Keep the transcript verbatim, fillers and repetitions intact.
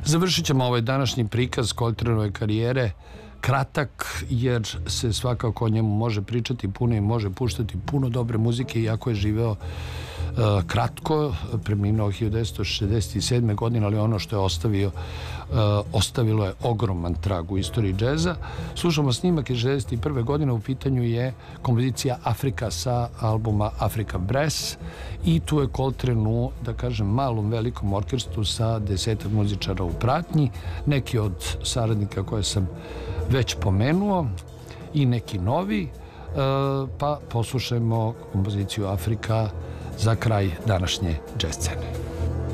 Završit ćemo ovaj današnji prikaz Coltranove karijere, kratak jer se svakako o njemu može pričati puno i može puštati puno dobre muzike, iako je živeo uh, kratko, preminuo hiljadu devetsto šezdeset sedme. godine, ali ono što je ostavio uh, ostavilo je ogroman trag u istoriji džeza. Slušamo snimak iz šezdeset prve. godine, u pitanju je kompozicija Afrika sa albuma Africa Brass i tu je Coltrane u, da kažem, malom velikom orkestru sa desetak muzičara u pratnji, neki od saradnika koje sam već pomenuo i neki novi, pa poslušajmo kompoziciju Afrika za kraj današnje džez scene.